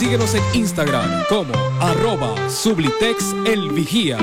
síguenos en Instagram como @Sublitexelvigía.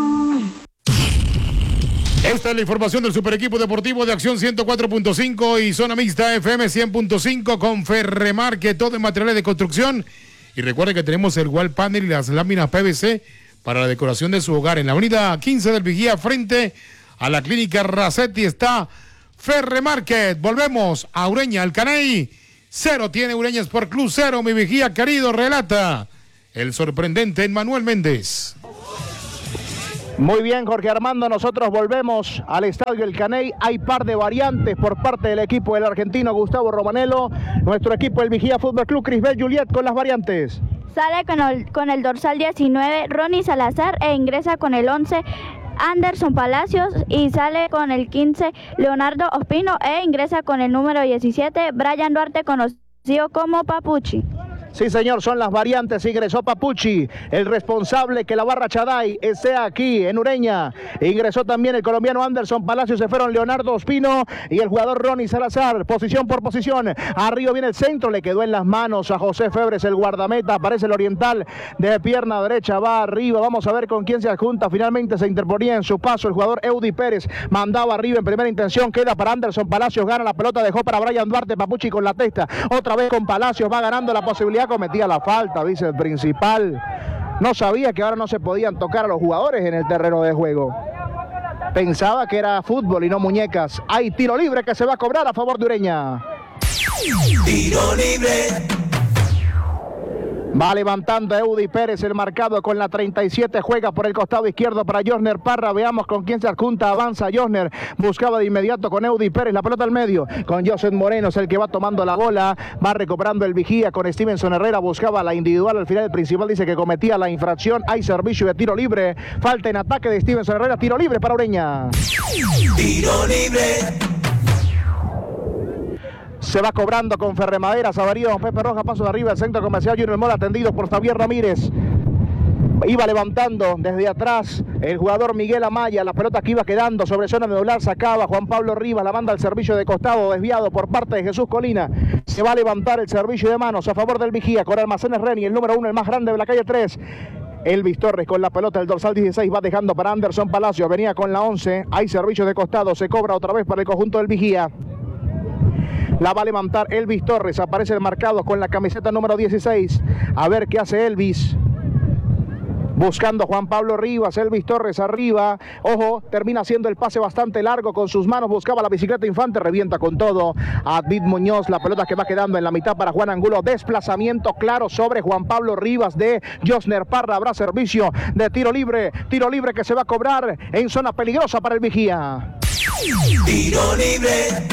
Esta es la información del Super Equipo Deportivo de Acción 104.5 y Zona Mixta FM 100.5 con Ferremarque, todo en materiales de construcción. Y recuerden que tenemos el wall panel y las láminas PVC para la decoración de su hogar. En la avenida 15 del Vigía, frente a la clínica Racetti, está Ferremarket. Volvemos a Ureña, el Caney. 0 tiene Ureña Sport Club, 0, mi Vigía querido, relata el sorprendente Emmanuel Méndez. Muy bien, Jorge Armando, nosotros volvemos al Estadio El Caney. Hay par de variantes por parte del equipo del argentino Gustavo Romanello. Nuestro equipo, el Vigía Fútbol Club, Crisbel Juliet, con las variantes. Sale con el dorsal 19, Ronnie Salazar, e ingresa con el 11, Anderson Palacios, y sale con el 15, Leonardo Ospino, e ingresa con el número 17, Brian Duarte, conocido como Papuchi. Sí, señor, son las variantes. Ingresó Papuchi, el responsable que la barra Chaday esté aquí en Ureña. Ingresó también el colombiano Anderson Palacios, se fueron Leonardo Ospino y el jugador Ronnie Salazar, posición por posición. Arriba viene el centro, le quedó en las manos a José Febres, el guardameta. Aparece el oriental de pierna derecha, va arriba. Vamos a ver con quién se adjunta. Finalmente se interponía en su paso el jugador Eudi Pérez. Mandaba arriba en primera intención, queda para Anderson Palacios, gana la pelota, dejó para Brian Duarte. Papuchi con la testa, otra vez con Palacios, va ganando la posibilidad. Cometía la falta, dice el principal. No sabía que ahora no se podían tocar a los jugadores en el terreno de juego. Pensaba que era fútbol y no muñecas. Hay tiro libre que se va a cobrar a favor de Ureña. Tiro libre. Va levantando Eudi Pérez el marcado con la 37, juega por el costado izquierdo para Josner Parra. Veamos con quién se adjunta, avanza Josner, buscaba de inmediato con Eudi Pérez, la pelota al medio, con José Moreno, es el que va tomando la bola, va recuperando el Vigía con Stevenson Herrera, buscaba la individual, al final el principal dice que cometía la infracción. Hay servicio de tiro libre, falta en ataque de Stevenson Herrera, tiro libre para Ureña. Tiro libre. Se va cobrando con Ferremadera, Sabarío, don Pepe Roja, paso de arriba, el centro comercial Junior Mora, atendido por Javier Ramírez. Iba levantando desde atrás el jugador Miguel Amaya, la pelota que iba quedando sobre zona medular, sacaba Juan Pablo Rivas, la manda al servicio de costado, desviado por parte de Jesús Colina. Se va a levantar el servicio de manos a favor del Vigía, con Almacenes Reni, el número 1, el más grande de la calle 3. Elvis Torres con la pelota, el dorsal 16, va dejando para Anderson Palacio, venía con la 11, hay servicio de costado, se cobra otra vez para el conjunto del Vigía. La va a levantar Elvis Torres, aparece el marcado con la camiseta número 16. A ver qué hace Elvis. Buscando Juan Pablo Rivas, Elvis Torres arriba. Ojo, termina haciendo el pase bastante largo con sus manos. Buscaba la bicicleta Infante, revienta con todo a David Muñoz. La pelota que va quedando en la mitad para Juan Angulo. Desplazamiento claro sobre Juan Pablo Rivas de Josner Parra. Habrá servicio de tiro libre que se va a cobrar en zona peligrosa para el Vigía. Tiro libre.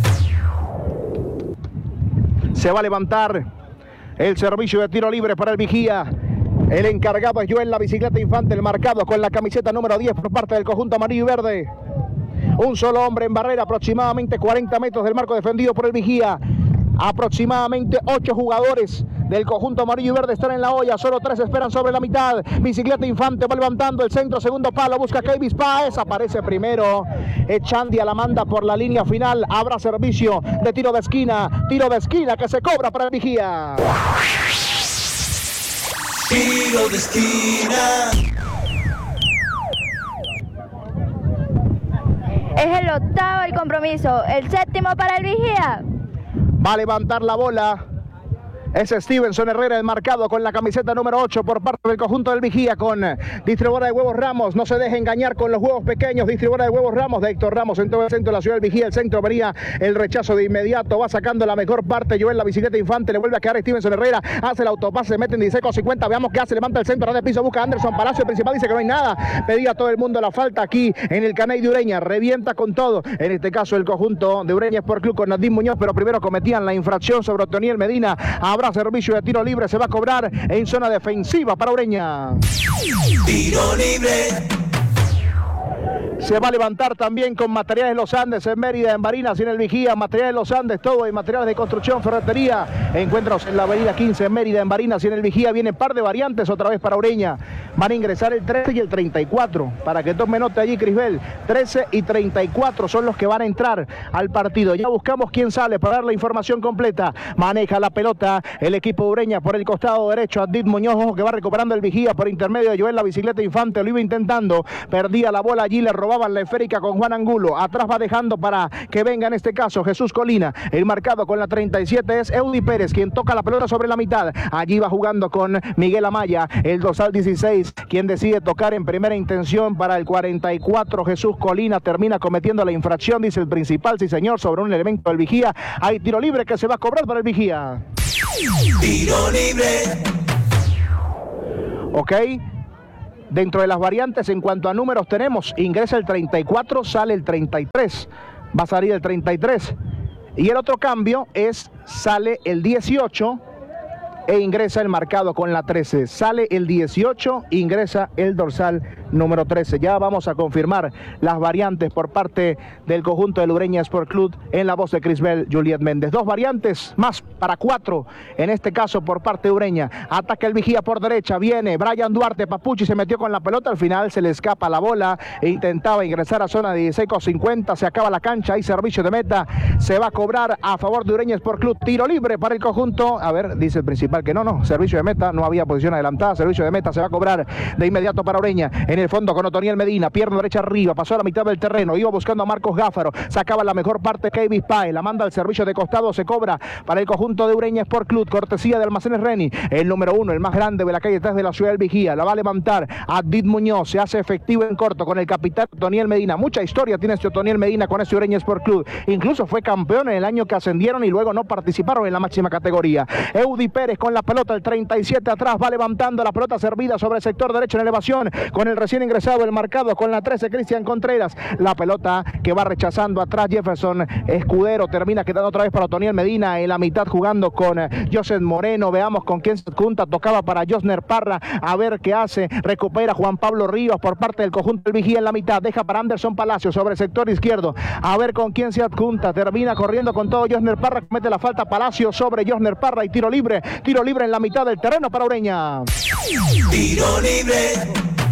Se va a levantar el servicio de tiro libre para el Vigía. El encargado es Joel, la bicicleta Infante, el marcado con la camiseta número 10 por parte del conjunto amarillo y verde. Un solo hombre en barrera, aproximadamente 40 metros del marco defendido por el Vigía. Aproximadamente 8 jugadores del conjunto amarillo y verde están en la olla, solo 3 esperan sobre la mitad. Bicicleta Infante va levantando el centro, segundo palo, busca Keyvis Páez, aparece primero. Echandia la manda por la línea final. Habrá servicio de tiro de esquina que se cobra para el Vigía. Tiro de esquina. Es el octavo el compromiso, el séptimo para el Vigía. Va a levantar la bola. Es Stevenson Herrera el marcado con la camiseta número 8 por parte del conjunto del Vigía, con distribuidora de huevos Ramos. No se deje engañar con los huevos pequeños. Distribuidora de huevos Ramos de Héctor Ramos en todo el centro de la ciudad del Vigía. El centro venía el rechazo de inmediato. Va sacando la mejor parte. Joel, la bicicleta Infante. Le vuelve a quedar Stevenson Herrera. Hace el autopase. Se mete en 16,50. Veamos qué hace. Levanta el centro. De piso. Busca a Anderson Palacio. El principal dice que no hay nada. Pedía a todo el mundo la falta aquí en el Caney de Ureña. Revienta con todo. En este caso el conjunto de Ureña Sport Club con Nadine Muñoz. Pero primero cometían la infracción sobre Otoniel Medina. Habrá servicio de tiro libre, se va a cobrar en zona defensiva para Ureña. Tiro libre. Se va a levantar también con Materiales Los Andes en Mérida, en Barinas y en el Vigía. Materiales Los Andes, todo en materiales de construcción, ferretería. Encuentros en la avenida 15 en Mérida, en Barinas y en el Vigía. Viene par de variantes otra vez para Ureña. Van a ingresar el 13 y el 34. Para que tome nota allí, Crisbel. 13 y 34 son los que van a entrar al partido. Ya buscamos quién sale para dar la información completa. Maneja la pelota el equipo de Ureña por el costado derecho. Adit Muñoz, ojo que va recuperando el Vigía por intermedio de Joel, la bicicleta Infante. Lo iba intentando. Perdía la bola allí, le robaban la esférica con Juan Angulo. Atrás va dejando para que venga en este caso Jesús Colina. El marcado con la 37 es Eudy Pérez, quien toca la pelota sobre la mitad. Allí va jugando con Miguel Amaya, el dorsal 16, quien decide tocar en primera intención para el 44. Jesús Colina termina cometiendo la infracción, dice el principal, sí señor, sobre un elemento del Vigía. Hay tiro libre que se va a cobrar para el Vigía. Tiro libre. Ok. Dentro de las variantes en cuanto a números tenemos, ingresa el 34, sale el 33, va a salir el 33. Y el otro cambio es, sale el 18 e ingresa el marcado con la 13. Sale el 18, ingresa el dorsal número 13. Ya vamos a confirmar las variantes por parte del conjunto del Ureña Sport Club en la voz de Crisbel Juliet Méndez. 2 variantes más para 4, en este caso por parte de Ureña. Ataca el Vigía por derecha, viene Brian Duarte, Papuchi se metió con la pelota, al final se le escapa la bola e intentaba ingresar a zona 16,50, se acaba la cancha, hay servicio de meta, se va a cobrar a favor de Ureña Sport Club, tiro libre para el conjunto. A ver, dice el principal que no, servicio de meta, no había posición adelantada, servicio de meta, se va a cobrar de inmediato para Ureña. En el fondo con Otoniel Medina, pierna derecha arriba, pasó a la mitad del terreno, iba buscando a Marcos Gáfaro, sacaba la mejor parte Kevin Paez, la manda al servicio de costado, se cobra para el conjunto de Ureña Sport Club, cortesía de Almacenes Reni, el número 1, el más grande de la calle 3 de la ciudad del Vigía, la va a levantar Adit Muñoz, se hace efectivo en corto con el capitán Otoniel Medina. Mucha historia tiene este Otoniel Medina con este Ureña Sport Club, incluso fue campeón en el año que ascendieron y luego no participaron en la máxima categoría. Eudy Pérez con la pelota, el 37 atrás, va levantando la pelota servida sobre el sector derecho en elevación, con el recién ingresado, el marcado con la 13, Cristian Contreras, la pelota que va rechazando atrás Jefferson Escudero, termina quedando otra vez para Otoniel Medina, en la mitad jugando con Joseph Moreno, veamos con quién se junta, tocaba para Josner Parra, a ver qué hace, recupera Juan Pablo Ríos por parte del conjunto del Vigía en la mitad, deja para Anderson Palacios sobre el sector izquierdo, a ver con quién se adjunta, termina corriendo con todo Josner Parra, comete la falta Palacios sobre Josner Parra y tiro libre en la mitad del terreno para Ureña. Tiro libre.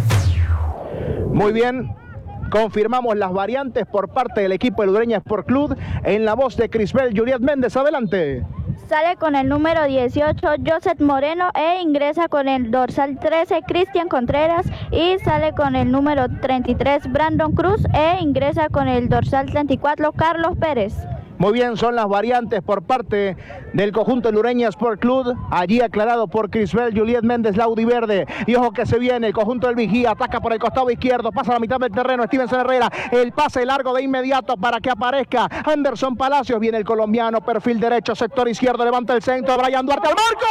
Muy bien, confirmamos las variantes por parte del equipo del Ureña Sport Club en la voz de Crisbel Juliet Méndez. Adelante. Sale con el número 18 Joseph Moreno e ingresa con el dorsal 13 Cristian Contreras, y sale con el número 33 Brandon Cruz e ingresa con el dorsal 34 Carlos Pérez. Muy bien, son las variantes por parte del conjunto del Ureña Sport Club, allí aclarado por Crisbel Juliet Méndez, Laudi Verde, y ojo que se viene el conjunto del Vigía, ataca por el costado izquierdo, pasa a la mitad del terreno, Stevenson Herrera, el pase largo de inmediato para que aparezca Anderson Palacios, viene el colombiano, perfil derecho, sector izquierdo, levanta el centro, Brian Duarte al marco.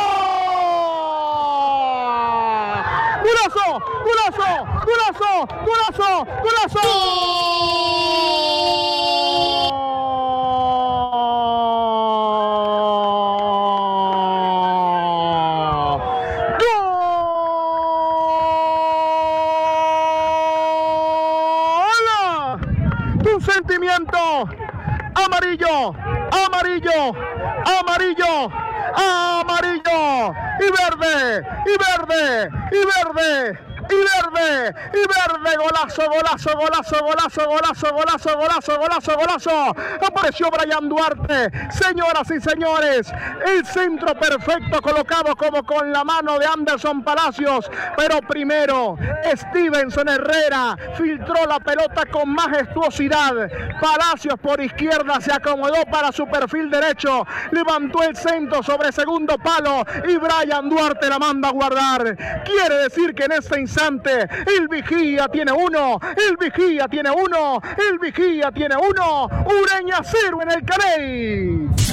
¡Golazo! ¡Golazo! ¡Golazo! ¡Golazo! ¡Golazo! Sentimiento amarillo, amarillo, amarillo, amarillo y verde, y verde, y verde, y verde, y verde, golazo, golazo, golazo, golazo, golazo, golazo, golazo, golazo, golazo. Apareció Brian Duarte, señoras y señores, el centro perfecto colocado como con la mano de Anderson Palacios, pero primero Stevenson Herrera filtró la pelota con majestuosidad, Palacios por izquierda se acomodó para su perfil derecho, levantó el centro sobre segundo palo y Brian Duarte la manda a guardar. Quiere decir que en este instante el Vigía tiene uno, el Vigía tiene uno, el Vigía tiene uno, Ureña 0 en el Caney.